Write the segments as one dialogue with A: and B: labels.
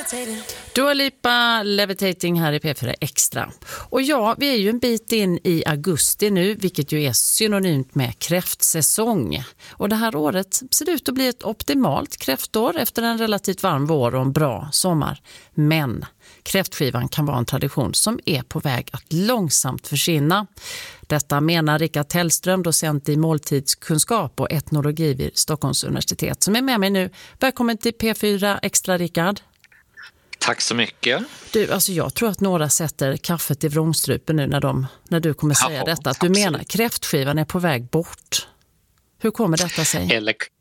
A: Dua Lipa, Levitating här i P4 Extra. Och ja, vi är ju en bit in i augusti nu, vilket ju är synonymt med kräftsäsong. Och det här året ser ut att bli ett optimalt kräftår efter en relativt varm vår och en bra sommar. Men kräftskivan kan vara en tradition som är på väg att långsamt försvinna. Detta menar Rickard Tellström, docent i måltidskunskap och etnologi vid Stockholms universitet, som är med mig nu. Välkommen till P4 Extra, Rickard.
B: Tack så mycket.
A: Du, alltså jag tror att några sätter kaffet i vrångstrupen nu när du kommer säga detta. Att du menar kräftskivan är på väg bort. Hur kommer detta sig?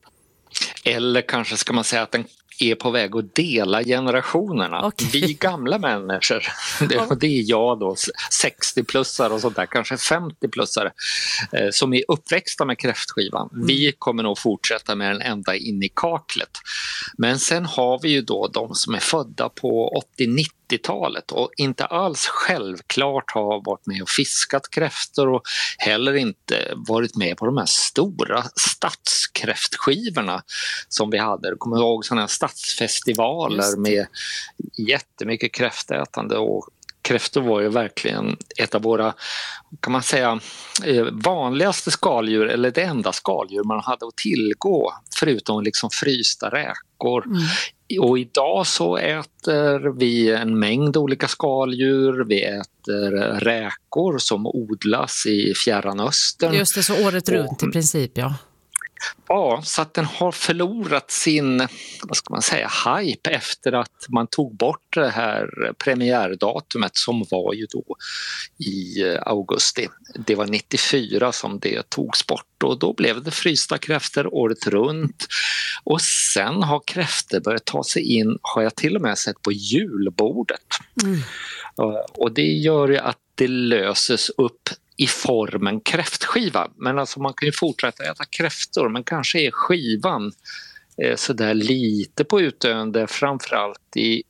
B: Eller kanske ska man säga att den är på väg att dela generationerna. Okay. Vi gamla människor, det är jag då, 60-plussare och sånt där, kanske 50-plussare som är uppväxta med kräftskivan. Vi kommer nog fortsätta med den ända in i kaklet. Men sen har vi ju då de som är födda på 80-90-talet och inte alls självklart har varit med och fiskat kräftor och heller inte varit med på de här stora stadskräftskivorna som vi hade. Jag kommer ihåg sådana här stadsfestivaler med jättemycket kräftätande, och kräftor var ju verkligen ett av våra, kan man säga, vanligaste skaldjur, eller det enda skaldjur man hade att tillgå förutom liksom frysta räkor. Och idag så äter vi en mängd olika skaldjur. Vi äter räkor som odlas i Fjärran Östern.
A: Just det, så året runt i princip, ja.
B: Ja, så att den har förlorat sin, vad ska man säga, hype efter att man tog bort det här premiärdatumet som var ju då i augusti. Det var 94 som det togs bort, och då blev det frysta kräftor året runt. Och sen har kräftor börjat ta sig in, har jag till och med sett, på julbordet. Och det gör ju att det löses upp i formen kräftskiva. Men alltså man kan ju fortsätta äta kräftor, men kanske är skivan så där lite på utdöende, framförallt i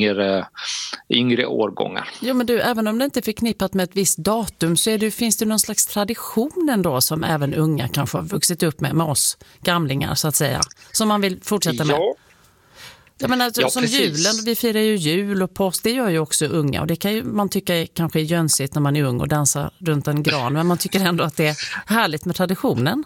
B: yngre årgångar.
A: Ja, men du, även om det inte är förknippat med ett visst datum, så finns det någon slags tradition ändå som även unga kanske har vuxit upp med oss gamlingar så att säga, som man vill fortsätta med. Jag menar, som precis. Julen, vi firar ju jul och påsk, det gör ju också unga, och det kan ju man tycka kanske är jönsigt när man är ung och dansar runt en gran, men man tycker ändå att det är härligt med traditionen.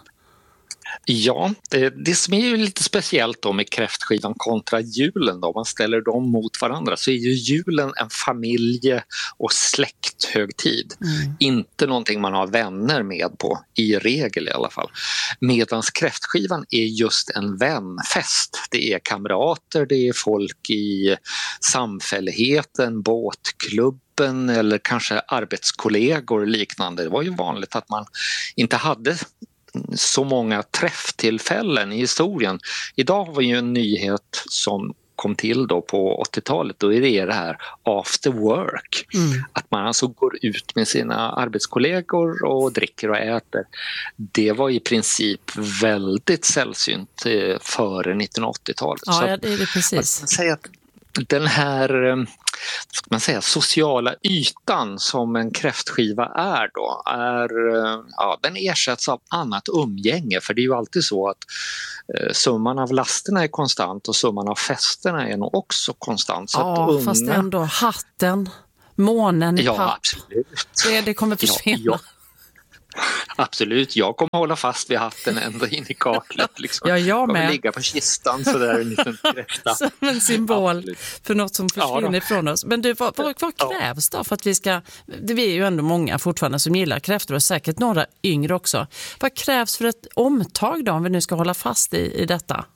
A: Ja,
B: det som är ju lite speciellt då med kräftskivan kontra julen då, man ställer dem mot varandra, så är ju julen en familje- och släkthögtid. Inte någonting man har vänner med på, i regel i alla fall. Medans kräftskivan är just en vänfest. Det är kamrater, det är folk i samfälligheten, båtklubben eller kanske arbetskollegor och liknande. Det var ju vanligt att man inte hade så många träfftillfällen i historien. Idag var ju en nyhet som kom till då på 80-talet, då är det här after work. Att man alltså går ut med sina arbetskollegor och dricker och äter. Det var i princip väldigt sällsynt före 1980-talet.
A: Ja, så det är det precis.
B: Man säger att den här, ska man säga, sociala ytan som en kräftskiva är då, den ersätts av annat umgänge, för det är ju alltid så att summan av lasterna är konstant och summan av festerna är nog också konstant. Så att
A: fast ändå hatten, månen i papp, absolut. Det kommer försvinna. Ja.
B: Absolut, jag kommer hålla fast vid hatten ända in i kaklet. Liksom.
A: Ja, jag med.
B: Kommer ligga på kistan så där en liten kräfta.
A: Som en symbol för något som försvinner ifrån oss. Men du, vad krävs då för att vi ska... Vi är ju ändå många fortfarande som gillar kräftor och säkert några yngre också. Vad krävs för ett omtag då om vi nu ska hålla fast i detta?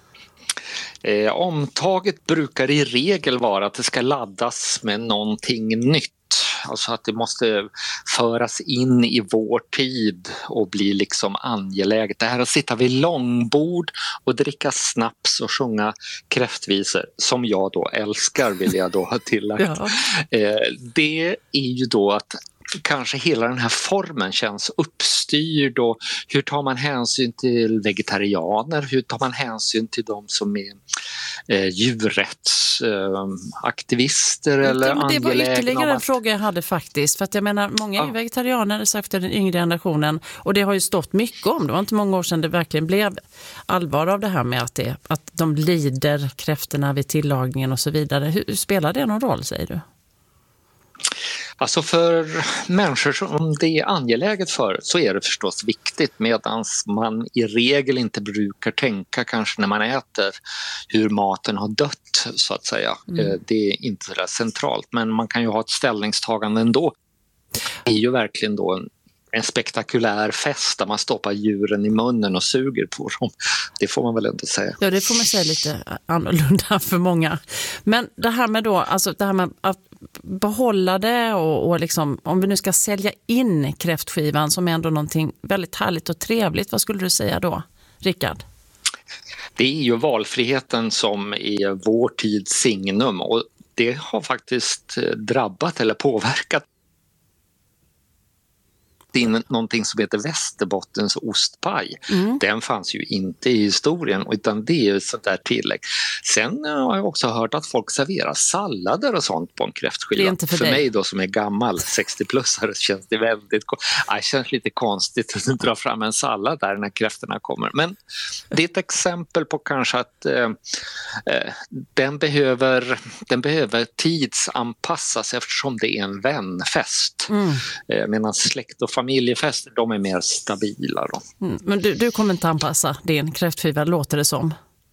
B: Omtaget brukar i regel vara att det ska laddas med någonting nytt. Alltså att det måste föras in i vår tid och bli liksom angeläget. Det här att sitta vid långbord och dricka snaps och sjunga kräftvisor, som jag då älskar, vill jag då ha tillagt. Det är ju då att kanske hela den här formen känns uppstyrd, och hur tar man hänsyn till vegetarianer, hur tar man hänsyn till de som är djurrättsaktivister eller angelägna.
A: Det var ytterligare en fråga jag hade faktiskt, för att jag menar, många är ju vegetarianer efter den yngre generationen, och det har ju stått mycket om, det var inte många år sedan det verkligen blev allvar av det här med att de lider, kräftorna vid tillagningen och så vidare. Hur spelar det någon roll, säger du?
B: Alltså för människor som det är angeläget för så är det förstås viktigt, medan man i regel inte brukar tänka kanske när man äter hur maten har dött, så att säga. Det är inte så där centralt, men man kan ju ha ett ställningstagande ändå. Det är ju verkligen då en spektakulär fest där man stoppar djuren i munnen och suger på dem. Det får man väl inte säga.
A: Ja, det får man säga lite annorlunda för många. Men det här med då, alltså det här med att behålla det och liksom, om vi nu ska sälja in kräftskivan som är ändå någonting väldigt härligt och trevligt, vad skulle du säga då, Rickard?
B: Det är ju valfriheten som är vår tids signum, och det har faktiskt drabbat eller påverkat någonting som heter Västerbottens ostpaj. Den fanns ju inte i historien, utan det är ju sånt där tillägg. Sen har jag också hört att folk serverar sallader och sånt på en kräftskiva.
A: Det är inte för dig.
B: Mig då som är gammal, 60-plussare, känns det väldigt det känns lite konstigt att dra fram en sallad där när kräftorna kommer. Men det är ett exempel på kanske att den behöver tidsanpassas eftersom det är en vänfest. Medan släkt och familjefester, de är mer stabila då.
A: Men du kommer inte anpassa din kräftskiva, låter det som?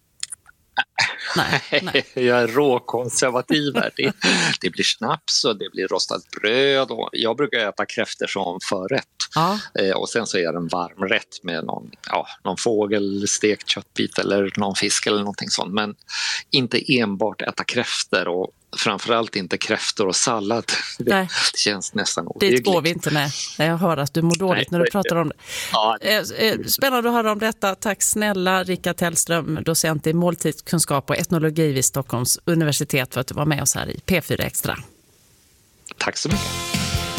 A: Nej.
B: Jag är råkonservativ här. Det blir snaps och det blir rostat bröd, och jag brukar äta kräftor som förrätt. Och sen så är det en varm rätt med någon fågel, stekt köttbit eller någon fisk eller någonting sånt. Men inte enbart äta kräftor, och framförallt inte kräftor och sallad. Det känns nästan ohyggligt.
A: Det går vi inte med. Jag hör att du mår dåligt när du pratar om det. Ja. Spännande att höra om detta. Tack snälla Rickard Tellström, docent i måltidskunskap och etnologi vid Stockholms universitet, för att du var med oss här i P4 Extra.
B: Tack så mycket.